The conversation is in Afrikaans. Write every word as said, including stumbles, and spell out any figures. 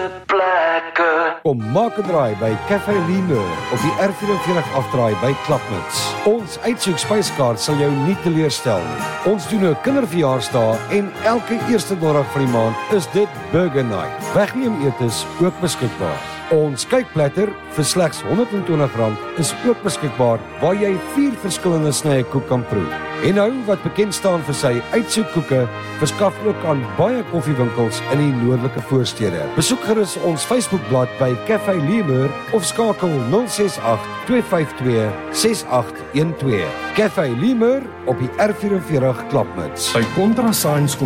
sitplekke. Kom maak 'n draai by Café Lemur op die R vyf vier afdraai by Klapmuts. Ons uitsoek spyskaart sal jou nie teleurstel nie. Ons doen 'n kinderverjaarsdag en elke eerste donderdag van die maand is dit Burger Night. Wegneem etes ook beskikbaar. Ons kykplatter vir slegs honderd en twintig rand is ook beskikbaar waar jy vier verskillende snye koek kan proe. En nou wat bekend staan vir sy uitsoekkoeke, verskaf ook aan baie koffiewinkels in die noordelike voorstede. Besoek gerus ons Facebookblad by Café Lemur of skakel nul ses agt twee vyf twee ses agt een twee. Café Lemur op die R vyf vier Klapmuts. By Contra Science